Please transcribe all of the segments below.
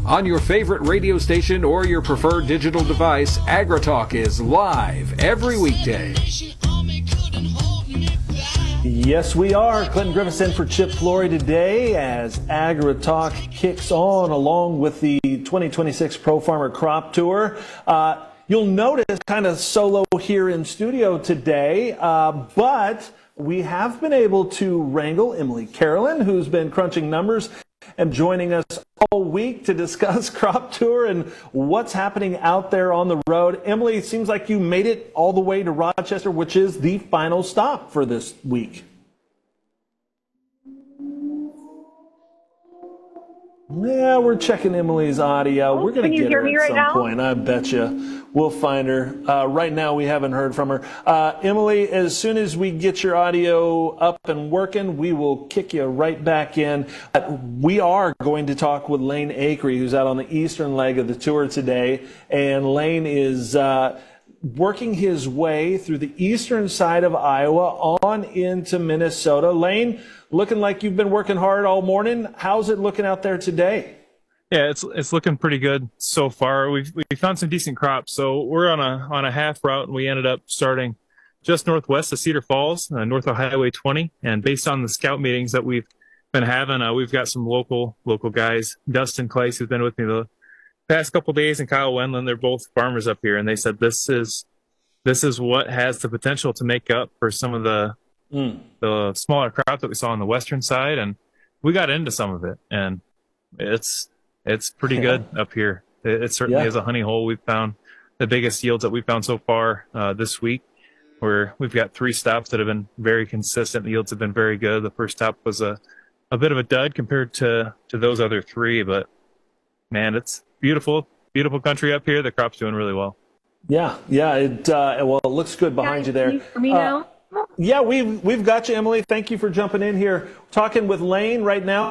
On your favorite radio station or your preferred digital device, AgriTalk is live every weekday. Yes, we are. Clinton Griffiths in for Chip Flory today as AgriTalk kicks on along with the 2026 Pro Farmer Crop Tour. You'll notice kind of solo here in studio today, but we have been able to wrangle Emily Carolyn, who's been crunching numbers and joining us all week to discuss Crop Tour and what's happening out there on the road. Emily, it seems like you made it all the way to Rochester, which is the final stop for this week. Yeah, we're checking Emily's audio. We're going to get her at some point. I bet you we'll find her. Right now, we haven't heard from her. Emily, as soon as we get your audio up and working, we will kick you right back in. We are going to talk with Lane Acree, who's out on the eastern leg of the tour today. And Lane is working his way through the eastern side of Iowa on into Minnesota. Lane, looking like you've been working hard all morning. How's it looking out there today? Yeah, it's looking pretty good so far. We found some decent crops, so we're on a half route, and we ended up starting just northwest of Cedar Falls, north of Highway 20. And based on the scout meetings that we've been having, we've got some local guys. Dustin Kleiss, who's been with me the past couple of days, and Kyle Wendland. They're both farmers up here, and they said this is what has the potential to make up for some of the smaller crop that we saw on the western side, and we got into some of it, and it's pretty good up here. It certainly is a honey hole. We've found the biggest yields that we've found so far this week, where we've got 3 stops that have been very consistent. The yields have been very good. The first stop was a bit of a dud compared to those other 3, but man, it's beautiful country up here. The crop's doing really well. Yeah. It looks good behind you there. Can you hear me now? Yeah, we've got you, Emily. Thank you for jumping in here. Talking with Lane right now.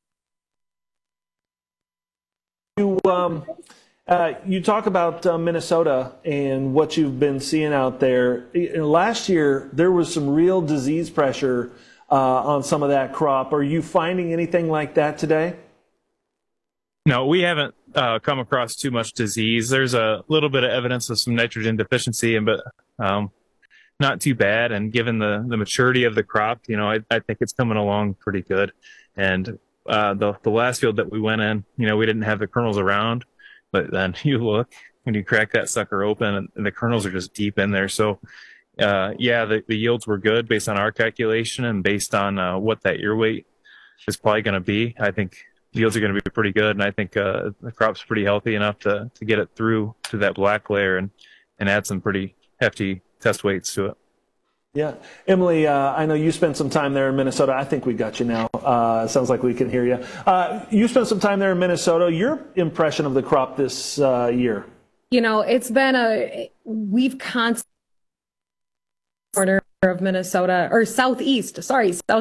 You talk about Minnesota and what you've been seeing out there. Last year, there was some real disease pressure on some of that crop. Are you finding anything like that today? No, we haven't come across too much disease. There's a little bit of evidence of some nitrogen deficiency, but not too bad. And given the maturity of the crop, I think it's coming along pretty good. And the last field that we went in, we didn't have the kernels around, but then you look when you crack that sucker open, and the kernels are just deep in there. So, the yields were good based on our calculation and based on what that ear weight is probably going to be. I think yields are going to be pretty good, and I think the crop's pretty healthy enough to get it through to that black layer and add some pretty hefty test weights to it. Yeah. Emily, I know you spent some time there in Minnesota. I think we got you now. Sounds like we can hear you. You spent some time there in Minnesota. Your impression of the crop this year? It's been we've constantly corner of Minnesota, or southeast